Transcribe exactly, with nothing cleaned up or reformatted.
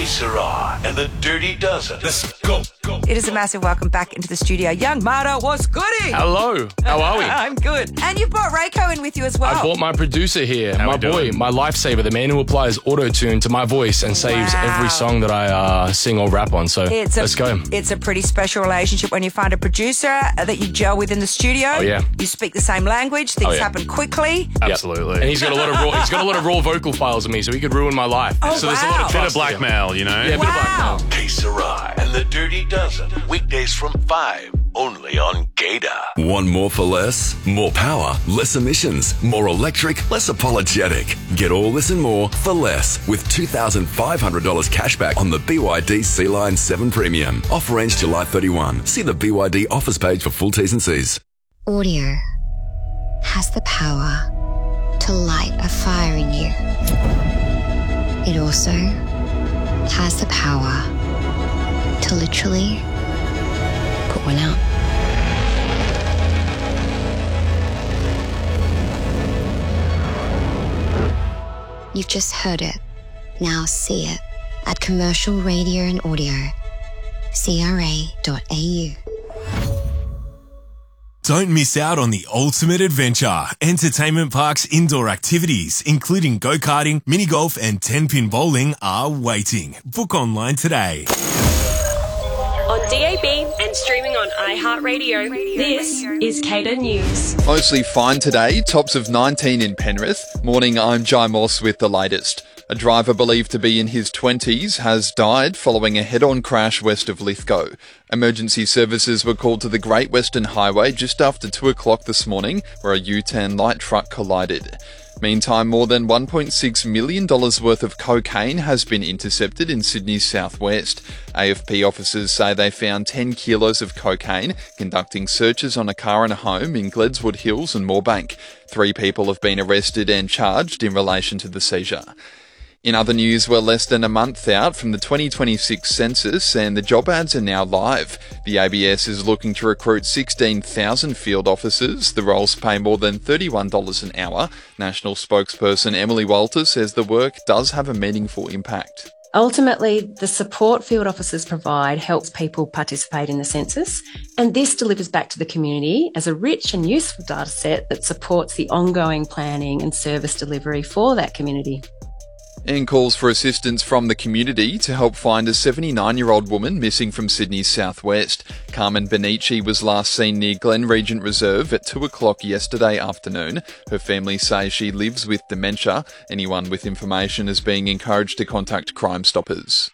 Que Sera and the Dirty Dozen. Let's go. go. It is a massive welcome back into the studio. Young Marta, what's goody? Hello. How are we? I'm good. And you've brought Rayco in with you as well. I brought my producer here, How my we boy, doing? my lifesaver, the man who applies auto-tune to my voice and saves Wow. every song that I uh, sing or rap on. So It's a, let's go. It's a pretty special relationship when you find a producer that you gel with in the studio. Oh, yeah. You speak the same language. Things Oh, yeah. happen quickly. Yep. Absolutely. And he's got a lot of raw, he's got a lot of raw vocal files of me, so he could ruin my life. Oh, so there's a lot wow. of Bit trust of here. blackmail, you know? Yeah, a bit of Wow. blackmail. Que Sera and the Dirty Dozen. Weekdays from five, only on Gator. Want more for less? More power, less emissions, more electric, less apologetic. Get all this and more for less with two thousand five hundred dollars cashback on the B Y D C-Line seven Premium. Offer ends July thirty-first. See the B Y D offers page for full T's and C's. Audio has the power to light a fire in you. It also has the power to literally put one out. You've just heard it. Now see it at Commercial Radio and Audio, C R A dot A U. Don't miss out on the ultimate adventure. Entertainment Park's indoor activities, including go-karting, mini-golf and ten-pin bowling, are waiting. Book online today. On D A B and streaming on iHeartRadio, this is Cater News. Mostly fine today, tops of nineteen in Penrith. Morning, I'm Jai Moss with the latest. A driver believed to be in his twenties has died following a head-on crash west of Lithgow. Emergency services were called to the Great Western Highway just after two o'clock this morning, where a U-turn light truck collided. Meantime, more than one point six million dollars worth of cocaine has been intercepted in Sydney's southwest. A F P officers say they found ten kilos of cocaine, conducting searches on a car and a home in Gledswood Hills and Moorebank. Three people have been arrested and charged in relation to the seizure. In other news, we're less than a month out from the twenty twenty-six census and the job ads are now live. The A B S is looking to recruit sixteen thousand field officers. The roles pay more than thirty-one dollars an hour. National spokesperson Emily Walter says the work does have a meaningful impact. Ultimately, the support field officers provide helps people participate in the census, and this delivers back to the community as a rich and useful data set that supports the ongoing planning and service delivery for that community. And calls for assistance from the community to help find a seventy-nine-year-old woman missing from Sydney's southwest. Carmen Benici was last seen near Glen Regent Reserve at two o'clock yesterday afternoon. Her family say she lives with dementia. Anyone with information is being encouraged to contact Crime Stoppers.